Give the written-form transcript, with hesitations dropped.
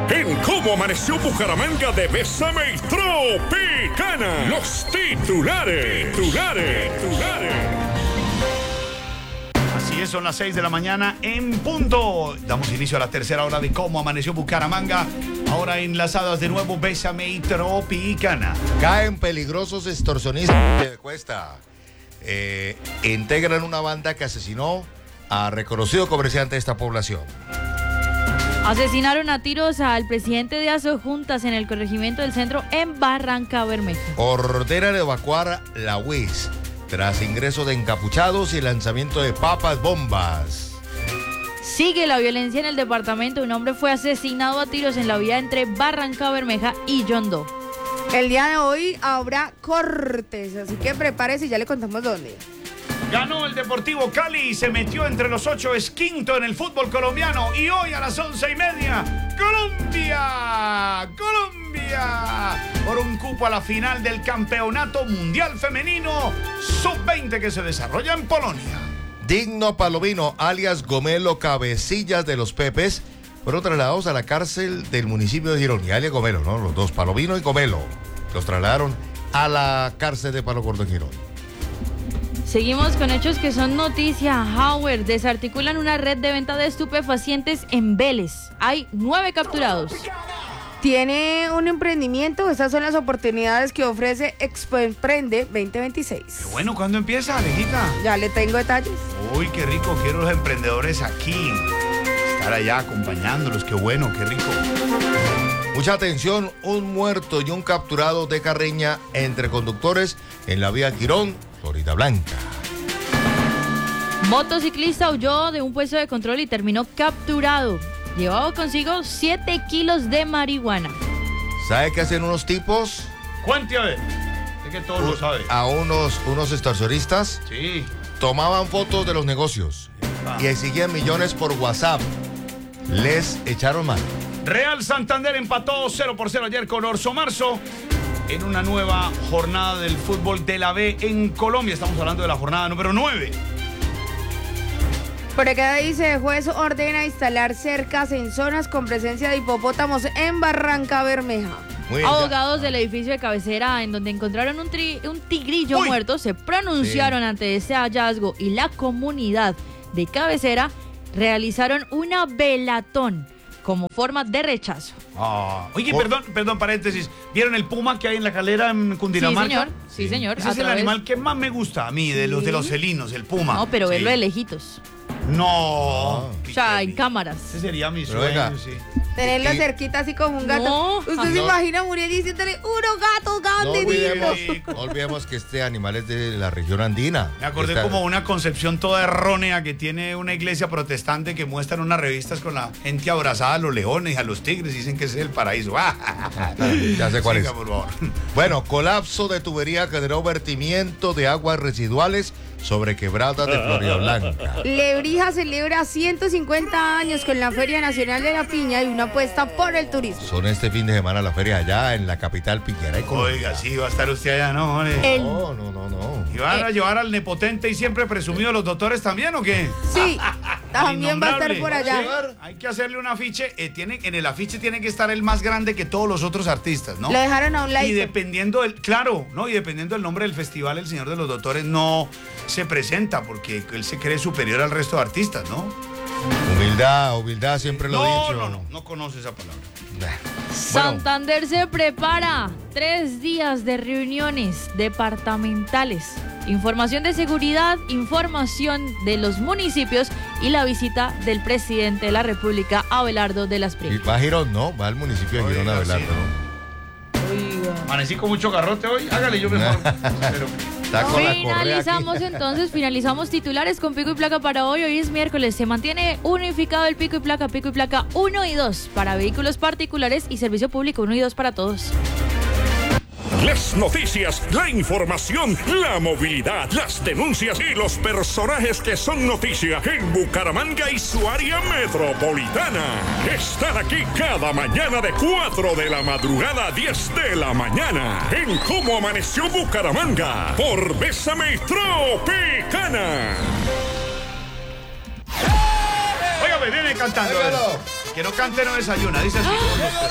En Cómo Amaneció Bucaramanga de Bésame y Tropicana. Los titulares. Así es, son las 6 de la mañana en punto. Damos inicio a la tercera hora de Cómo Amaneció Bucaramanga. Ahora enlazadas de nuevo Bésame y Tropicana. Caen peligrosos extorsionistas de Cuesta. Integran una banda que asesinó a reconocido comerciante de esta población. Asesinaron a tiros al presidente de Asojuntas en el corregimiento del centro en Barranca Bermeja. Ordenan evacuar la UIS tras ingreso de encapuchados y lanzamiento de papas bombas. Sigue la violencia en el departamento. Un hombre fue asesinado a tiros en la vía entre Barranca Bermeja y Yondó. El día de hoy habrá cortes, así que prepárese y ya le contamos dónde. Ganó el Deportivo Cali y se metió entre los 8, es quinto en el fútbol colombiano. Y hoy a las 11:30, Colombia, por un cupo a la final del Campeonato Mundial Femenino Sub-20 que se desarrolla en Polonia. Digno Palomino, alias Gomelo Cabecillas de los Pepes, fueron trasladados a la cárcel del municipio de Girón. Y alias Gomelo, ¿no? Los dos, Palomino y Gomelo, los trasladaron a la cárcel de Palo Gordo en Girón. Seguimos con hechos que son noticia. Howard desarticulan una red de venta de estupefacientes en Vélez. Hay 9 capturados. Tiene un emprendimiento, estas son las oportunidades que ofrece Expo Emprende 2026. Qué bueno, ¿cuándo empieza, Alejita? Ya le tengo detalles. Uy, qué rico, quiero los emprendedores aquí. Estar allá acompañándolos, qué bueno, qué rico. Mucha atención, un muerto y un capturado de carreña entre conductores en la vía Girón, Florida Blanca. Motociclista huyó de un puesto de control y terminó capturado. Llevaba consigo 7 kilos de marihuana. ¿Sabe qué hacen unos tipos? Cuente a ver. Es que todos lo saben. A unos extorsionistas. Sí. Tomaban fotos de los negocios y exigían millones por WhatsApp. Les echaron mano. Real Santander empató 0-0 ayer con Orso Marzo en una nueva jornada del fútbol de la B en Colombia. Estamos hablando de la jornada número 9. Por acá dice, juez ordena instalar cercas en zonas con presencia de hipopótamos en Barranca Bermeja. Abogados del edificio de cabecera en donde encontraron un tigrillo muerto se pronunciaron ante este hallazgo y la comunidad de cabecera realizaron una velatón como forma de rechazo. Oye, perdón, paréntesis. ¿Vieron el puma que hay en la calera en Cundinamarca? Sí, señor. Ese es el animal que más me gusta a mí, de los felinos, el puma. No, pero verlo de lejitos. No. O sea, en cámaras. Ese sería mi Pero sueño, venga. sí. Tenerlo cerquita así como un gato. No. Usted se imagina Muriel diciéndole, unos gatos grandes. No olvidemos que este animal es de la región andina. Me acordé como una concepción toda errónea que tiene una iglesia protestante que muestran unas revistas con la gente abrazada a los leones y a los tigres y dicen que ese es el paraíso. Ya sé cuál Siga, es. por favor. Bueno, colapso de tubería generó vertimiento de aguas residuales sobre quebradas de Florida Blanca. Lebrija celebra 150 años con la Feria Nacional de la Piña y una apuesta por el turismo. Son este fin de semana la feria allá en la capital piñera y Colombia. Oiga, sí, va a estar usted allá, ¿no? No. ¿Y van a llevar al nepotente y siempre presumido de los doctores también o qué? Sí, también va a estar Innombrable. por allá. Sí, hay que hacerle un afiche. En el afiche tiene que estar el más grande que todos los otros artistas, ¿no? Lo dejaron a un lado. Y dependiendo del nombre del festival, el señor de los doctores no se presenta porque él se cree superior al resto de artistas, ¿no? Humildad, siempre lo he dicho. No conoce esa palabra. Santander se prepara 3 días de reuniones departamentales, información de seguridad, información de los municipios y la visita del presidente de la República, Abelardo de las Y Prietas. va a Girón, ¿no? Va al municipio de Girón a Abelardo, sí. ¿no? Amanecí con mucho garrote hoy. Hágale yo mejor. Pero Está con la correa aquí. Finalizamos titulares con pico y placa para hoy. Hoy es miércoles. Se mantiene unificado el pico y placa 1 y 2 para vehículos particulares y servicio público 1 y 2 para todos. Las noticias, la información, la movilidad, las denuncias y los personajes que son noticia en Bucaramanga y su área metropolitana. Están aquí cada mañana de 4 de la madrugada a 10 de la mañana en Cómo Amaneció Bucaramanga por Bésame y Tropicana. Oiga, me viene cantando. Óigalo. Que no cante no desayuna, dice así.